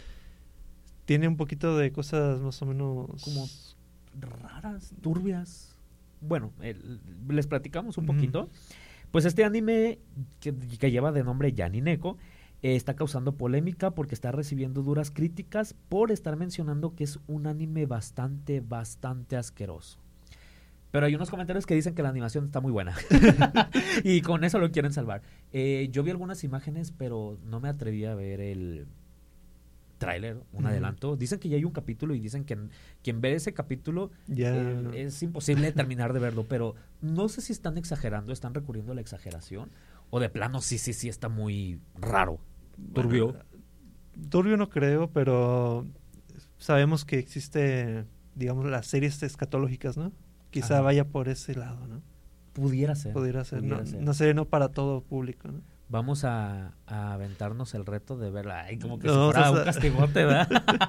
tiene un poquito de cosas más o menos. Como raras, turbias. Bueno, el- les platicamos un Ujú. poquito. Pues este anime que, que lleva de nombre Yanineko eh, está causando polémica porque está recibiendo duras críticas por estar mencionando que es un anime bastante, bastante asqueroso. Pero hay unos comentarios que dicen que la animación está muy buena. Y con eso lo quieren salvar. Eh, yo vi algunas imágenes, pero no me atreví a ver el tráiler, un Ujú. adelanto. Dicen que ya hay un capítulo y dicen que quien ve ese capítulo Ya. eh, es imposible terminar de verlo, pero no sé si están exagerando, están recurriendo a la exageración o de plano sí, sí, sí está muy raro, turbio. Bueno, turbio no creo, pero sabemos que existe, digamos, las series escatológicas, ¿no? Quizá Ajá. vaya por ese lado, ¿no? Pudiera ser. Pudiera ser, pudiera no, ser. no sé, no para todo público, ¿no? Vamos a, a aventarnos el reto de verla. Ay, como que No, si fuera o sea, un castigote, ¿verdad?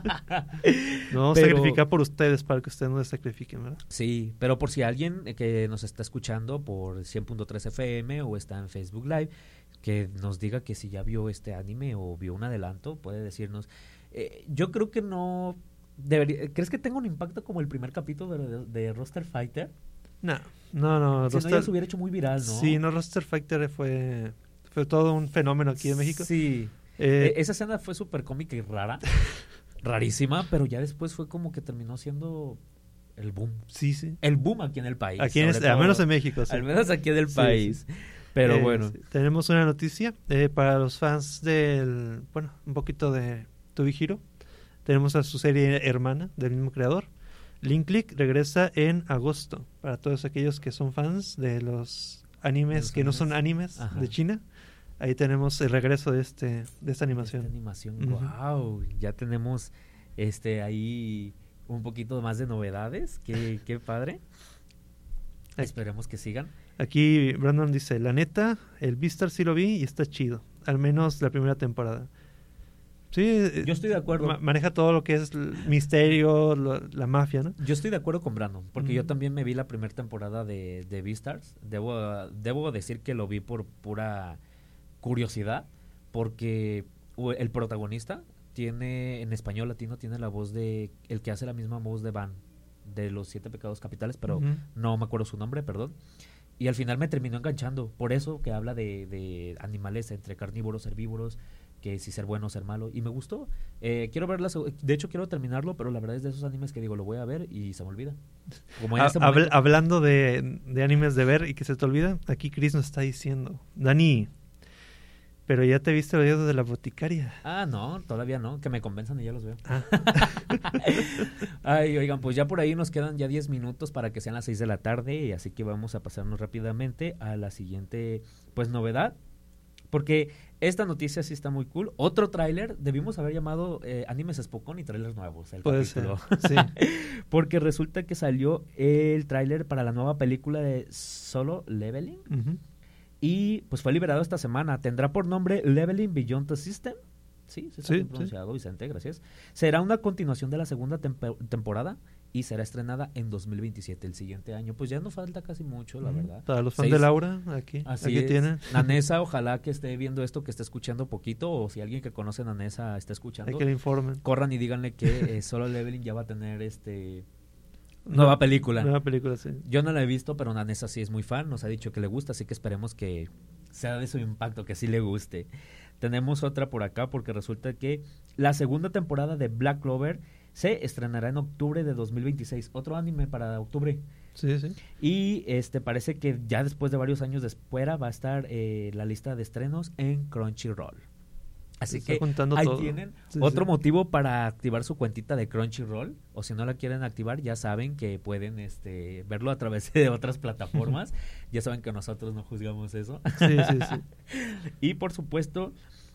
No vamos Pero- a sacrificar por ustedes para que ustedes no se sacrifiquen, ¿verdad? Sí, pero por si alguien eh, que nos está escuchando por cien punto tres F M o está en Facebook Live, que nos diga que si ya vio este anime o vio un adelanto, puede decirnos. Eh, yo creo que no debería. ¿Crees que tenga un impacto como el primer capítulo de, de Roster Fighter? No, no, no. Si no, ya se hubiera hecho muy viral, ¿no? Sí, no, Roster Fighter fue, fue todo un fenómeno aquí en México. Sí. Eh, Eh, esa escena fue súper cómica y rara. Rarísima, pero ya después fue como que terminó siendo el boom. Sí, sí. El boom aquí en el país. Aquí en sobre este- al todo. menos en México, sí. Al menos aquí en el Sí, país. sí. Pero Eh, bueno. sí. Tenemos una noticia eh, para los fans del, bueno, un poquito de To Be Hero. Tenemos a su serie hermana del mismo creador. Link Click regresa en agosto. Para todos aquellos que son fans de los animes Los que no son animes. animes Ajá. de China. Ahí tenemos el regreso de este de esta animación. Esta animación, Ujú. wow. Ya tenemos este ahí un poquito más de novedades. Qué, qué padre. Esperemos que sigan. Aquí Brandon dice, la neta, el Beastars sí lo vi y está chido. Al menos la primera temporada. Sí, eh, Yo estoy de acuerdo. ma- maneja todo lo que es el misterio, lo- la mafia, ¿no? Yo estoy de acuerdo con Brandon, porque Mm. yo también me vi la primera temporada de, de Beastars. Debo, debo decir que lo vi por pura curiosidad, porque u- el protagonista tiene, en español latino, tiene la voz de el que hace la misma voz de Van, de los Siete Pecados Capitales, pero Ujú. no me acuerdo su nombre, perdón. Y al final me terminó enganchando, por eso que habla de, de animales entre carnívoros, herbívoros, que si ser bueno o ser malo, y me gustó. Eh, quiero verla, de hecho quiero terminarlo, pero la verdad es de esos animes que digo, lo voy a ver y se me olvida. Como en Ha- este habl- momento. hablando de, de animes de ver y que se te olvida, aquí Chris nos está diciendo, Dani, pero ya te viste los videos de la boticaria. Ah, no, todavía no, que me convenzan y ya los veo. Ah. Ay, oigan, pues ya por ahí nos quedan ya diez minutos para que sean las seis de la tarde, y así que vamos a pasarnos rápidamente a la siguiente, pues, novedad. Porque esta noticia sí está muy cool. Otro tráiler, debimos haber llamado eh, Animes Spokon y trailers nuevos. El Puede capítulo. ser, sí. Porque resulta que salió el tráiler para la nueva película de Solo Leveling. Ujú. Y pues fue liberado esta semana. Tendrá por nombre Leveling Beyond the System. Sí, sí está Sí, bien sí. pronunciado, Vicente, gracias. Será una continuación de la segunda tempe- temporada y será estrenada en dos mil veintisiete, el siguiente año. Pues ya no falta casi mucho, la Ujú. verdad. Para los fans Seis- de Laura, aquí, Así aquí es. tienen. Nanesa, ojalá que esté viendo esto, que esté escuchando poquito, o si alguien que conoce a Nanesa está escuchando, Hay que le informen. corran y díganle que eh, Solo Leveling ya va a tener este nueva película. Nueva película, sí. Yo no la he visto, pero Nanesa sí es muy fan, nos ha dicho que le gusta, así que esperemos que sea de su impacto, que sí le guste. Tenemos otra por acá porque resulta que la segunda temporada de Black Clover se estrenará en octubre de dos mil veintiséis. Otro anime para octubre. Sí, sí. Y este parece que ya después de varios años de espera va a estar eh, la lista de estrenos en Crunchyroll. Así Se está que juntando ahí todo. tienen Sí, otro sí. motivo para activar su cuentita de Crunchyroll, o si no la quieren activar, ya saben que pueden este verlo a través de otras plataformas. Ya saben que nosotros no juzgamos eso. Sí, sí, sí. Y por supuesto,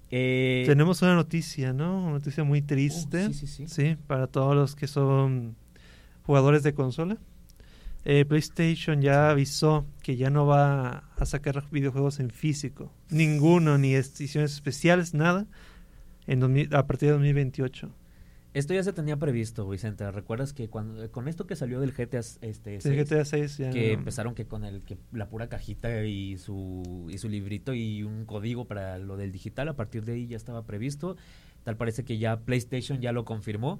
eh, Tenemos una noticia, ¿no? Una noticia muy triste. Uh, sí, sí, sí. Sí, para todos los que son jugadores de consola. Eh, PlayStation ya avisó que ya no va a sacar videojuegos en físico. Ninguno, ni ediciones especiales, nada. En dos mil a partir de dos mil veintiocho. esto ya se tenía previsto, Vicente. ¿Recuerdas que cuando con esto que salió del G T A este El seis, G T A seis ya que no- empezaron que con el que la pura cajita y su y su librito y un código para lo del digital, a partir de ahí ya estaba previsto. Tal parece que ya PlayStation ya lo confirmó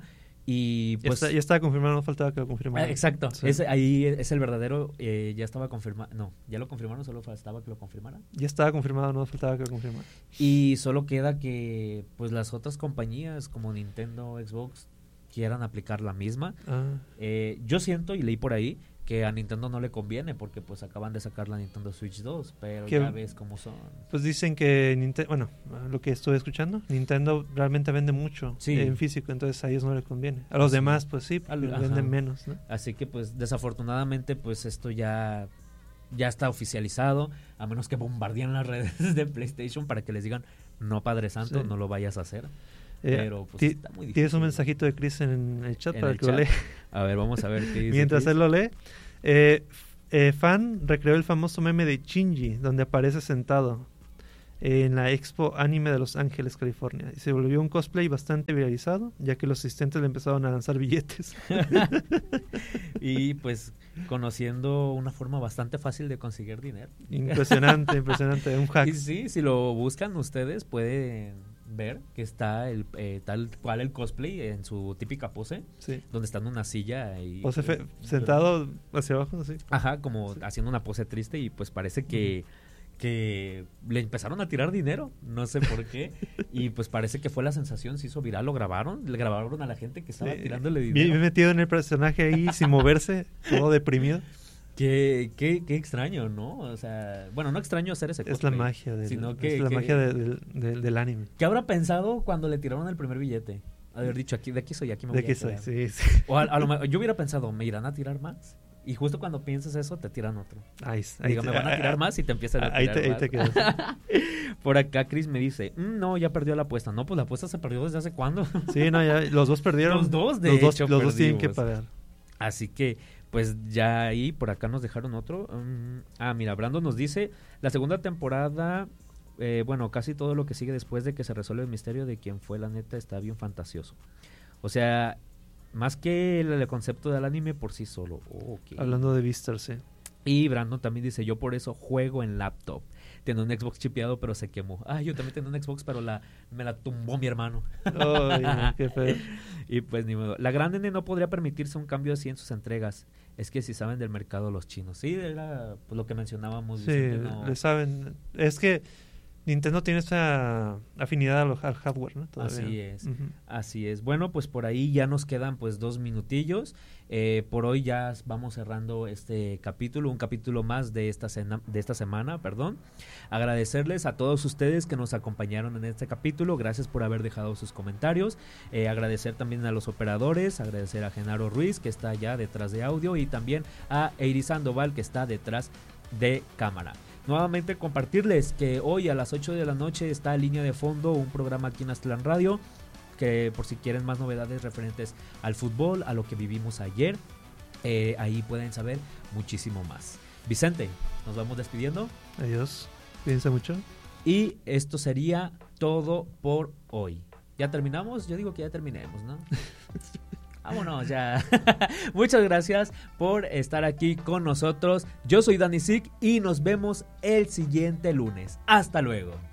y Ya, pues está- ya estaba confirmado, no faltaba que lo confirmara. Ah, exacto, Sí. ese, ahí es el verdadero, eh, ya estaba confirmado, no, ya lo confirmaron, solo faltaba que lo confirmaran. Ya estaba confirmado, no faltaba que lo confirmara. Y solo queda que pues las otras compañías como Nintendo, Xbox quieran aplicar la misma. Ah. Eh, yo siento y leí por ahí que a Nintendo no le conviene porque pues acaban de sacar la Nintendo Switch dos, pero que, ya ves cómo son. Pues dicen que Nintendo, bueno, lo que estuve escuchando, Nintendo realmente vende mucho sí. en físico, entonces a ellos no les conviene. A los sí. demás pues sí, Al, venden ajá. menos, ¿no? Así que pues desafortunadamente pues esto ya ya está oficializado, a menos que bombardeen las redes de PlayStation para que les digan, no Padre Santo, sí. no lo vayas a hacer. Eh, pero pues t- está muy difícil. Tienes un mensajito de Chris en el chat ¿En para el que chat? lo lea. A ver, vamos a ver qué dice. Mientras Chris. él lo lee, eh, eh, Fan recreó el famoso meme de Shinji, donde aparece sentado en la Expo Anime de Los Ángeles, California. Y se volvió un cosplay bastante viralizado, ya que los asistentes le empezaron a lanzar billetes. Y pues conociendo una forma bastante fácil de conseguir dinero. Impresionante, impresionante, un hack. Y sí, si lo buscan ustedes pueden ver que está el eh, tal cual el cosplay en su típica pose, sí. donde está en una silla y pose fe- sentado hacia abajo, así. Ajá, como sí. haciendo una pose triste y pues parece que uh-huh. que le empezaron a tirar dinero, no sé por qué, y pues parece que fue la sensación, se hizo viral, lo grabaron, le grabaron a la gente que estaba sí. tirándole dinero. Bien metido en el personaje ahí sin moverse, todo deprimido. Qué, qué, qué extraño, ¿no? O sea, bueno, no extraño hacer ese cosplay. Es la magia del, sino que, es la que, magia de, de, de, del anime. ¿Qué habrá pensado cuando le tiraron el primer billete? Haber dicho, aquí, de aquí soy, aquí me de voy aquí a quedar. soy, sí, sí. O a, a lo mejor, yo hubiera pensado, ¿me irán a tirar más? Y justo cuando piensas eso, te tiran otro. Ahí, ahí Digo, te, me van a tirar más y te empiezan a ahí tirar te, más. Ahí te quedas. Por acá Chris me dice, mmm, no, ya perdió la apuesta. No, pues la apuesta se perdió desde hace cuándo. Sí, no, ya los dos perdieron. Los dos, de los hecho, dos, los dos tienen que pagar. Así que, pues ya ahí, por acá nos dejaron otro. Um, ah, mira, Brandon nos dice, la segunda temporada, eh, bueno, casi todo lo que sigue después de que se resuelve el misterio de quién fue, la neta, está bien fantasioso. O sea, más que el, el concepto del anime por sí solo. Oh, okay. Hablando de Vistar, sí. Y Brandon también dice, yo por eso juego en laptop. Tenía un Xbox chipeado, pero se quemó. Ah, yo también tenía un Xbox, pero la me la tumbó mi hermano. Ay, no, qué feo. Y pues ni modo. La gran N no podría permitirse un cambio así en sus entregas. Es que si saben del mercado los chinos. Sí, era pues, lo que mencionábamos. Sí, no... le saben. Es que Nintendo tiene esa afinidad al, al hardware, ¿no? Todavía. Así es, uh-huh. así es. Bueno, pues por ahí ya nos quedan pues dos minutillos. Eh, por hoy ya vamos cerrando este capítulo, un capítulo más de esta, cena, de esta semana, perdón. Agradecerles a todos ustedes que nos acompañaron en este capítulo. Gracias por haber dejado sus comentarios. Eh, agradecer también a los operadores, agradecer a Genaro Ruiz, que está allá detrás de audio, y también a Eiry Sandoval, que está detrás de cámara. Nuevamente compartirles que hoy a las ocho de la noche está Línea de Fondo, un programa aquí en Aztlán Radio, que por si quieren más novedades referentes al fútbol, a lo que vivimos ayer, eh, ahí pueden saber muchísimo más. Vicente, nos vamos despidiendo. Adiós, cuídense mucho. Y esto sería todo por hoy. ¿Ya terminamos? Yo digo que ya terminemos, ¿no? Vámonos ya. Muchas gracias por estar aquí con nosotros. Yo soy Dani Sick y nos vemos el siguiente lunes. Hasta luego.